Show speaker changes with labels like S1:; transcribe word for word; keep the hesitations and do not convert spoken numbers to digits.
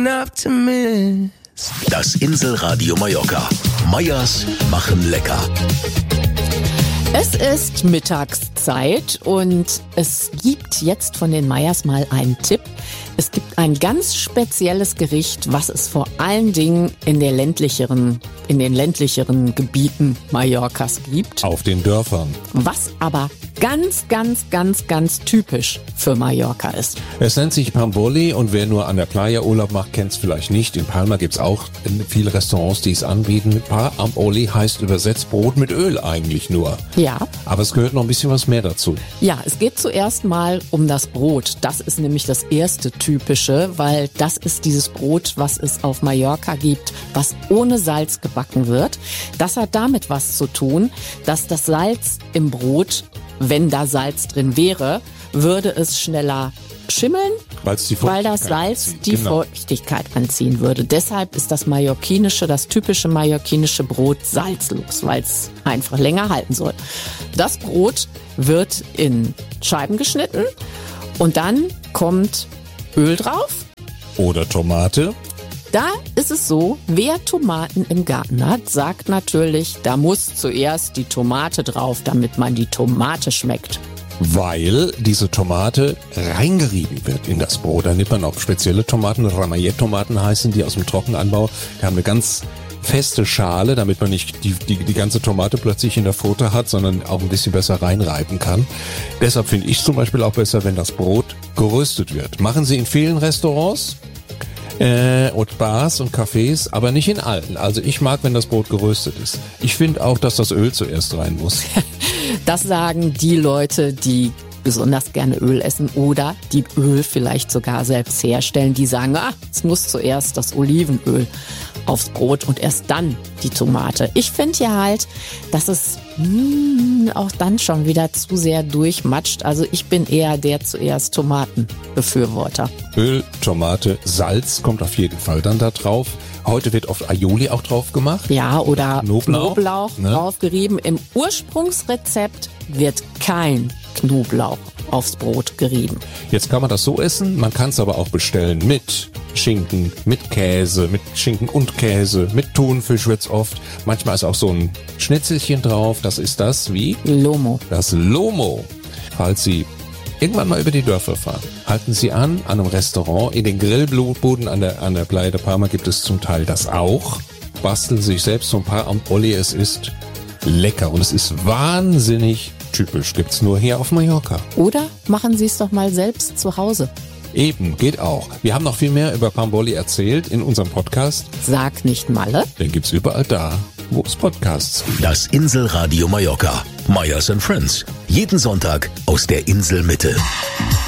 S1: Das Inselradio Mallorca. Meyers machen lecker.
S2: Es ist Mittagszeit und es gibt jetzt von den Meyers mal einen Tipp. Es gibt ein ganz spezielles Gericht, was es vor allen Dingen in der ländlicheren, in den ländlicheren Gebieten Mallorcas gibt.
S3: Auf den Dörfern.
S2: Was aber ganz, ganz, ganz, ganz typisch für Mallorca ist.
S3: Es nennt sich Pan Bolli und wer nur an der Playa Urlaub macht, kennt es vielleicht nicht. In Palma gibt's auch viele Restaurants, die es anbieten. Pan Bolli heißt übersetzt Brot mit Öl eigentlich nur.
S2: Ja.
S3: Aber es gehört noch ein bisschen was mehr dazu.
S2: Ja, es geht zuerst mal um das Brot. Das ist nämlich das erste Typische, weil das ist dieses Brot, was es auf Mallorca gibt, was ohne Salz gebacken wird. Das hat damit was zu tun, dass das Salz im Brot, wenn da Salz drin wäre, würde es schneller schimmeln,
S3: Weil's die
S2: weil das Salz
S3: anzieht.
S2: die
S3: Genau.
S2: Feuchtigkeit anziehen würde. Deshalb ist das mallorquinische, das typische mallorquinische Brot salzlos, weil es einfach länger halten soll. Das Brot wird in Scheiben geschnitten und dann kommt Öl drauf.
S3: Oder Tomate.
S2: Da ist es so, wer Tomaten im Garten hat, sagt natürlich, da muss zuerst die Tomate drauf, damit man die Tomate schmeckt.
S3: Weil diese Tomate reingerieben wird in das Brot. Da nimmt man auch spezielle Tomaten, Ramayet-Tomaten heißen die aus dem Trockenanbau. Die haben eine ganz feste Schale, damit man nicht die, die, die ganze Tomate plötzlich in der Pfote hat, sondern auch ein bisschen besser reinreiben kann. Deshalb finde ich zum Beispiel auch besser, wenn das Brot geröstet wird. Machen sie in vielen Restaurants äh, und Bars und Cafés, aber nicht in allen. Also ich mag, wenn das Brot geröstet ist. Ich finde auch, dass das Öl zuerst rein muss.
S2: Das sagen die Leute, die besonders gerne Öl essen oder die Öl vielleicht sogar selbst herstellen. Die sagen, ah, es muss zuerst das Olivenöl aufs Brot und erst dann die Tomate. Ich finde ja halt, dass es mh, auch dann schon wieder zu sehr durchmatscht. Also ich bin eher der zuerst Tomatenbefürworter.
S3: Öl, Tomate, Salz kommt auf jeden Fall dann da drauf. Heute wird oft Aioli auch drauf gemacht.
S2: Ja, oder
S3: Knoblauch,
S2: Knoblauch
S3: ne?
S2: draufgerieben. Im Ursprungsrezept wird kein Knoblauch aufs Brot gerieben.
S3: Jetzt kann man das so essen, man kann es aber auch bestellen mit Schinken, mit Käse, mit Schinken und Käse, mit Thunfisch wird's oft. Manchmal ist auch so ein Schnitzelchen drauf, das ist das wie?
S2: Lomo.
S3: Das Lomo. Falls Sie irgendwann mal über die Dörfer fahren, halten Sie an, an einem Restaurant, in den Grillbuden an der, an der Playa de Palma gibt es zum Teil das auch. Basteln sich selbst so ein paar am Bolli, es ist lecker und es ist wahnsinnig typisch, gibt's nur hier auf Mallorca.
S2: Oder machen Sie es doch mal selbst zu Hause.
S3: Eben, geht auch. Wir haben noch viel mehr über Pan Bolli erzählt in unserem Podcast.
S2: Sag nicht Malle.
S3: Den gibt's überall da, wo es Podcasts gibt.
S1: Das Inselradio Mallorca. Meyers and Friends. Jeden Sonntag aus der Inselmitte.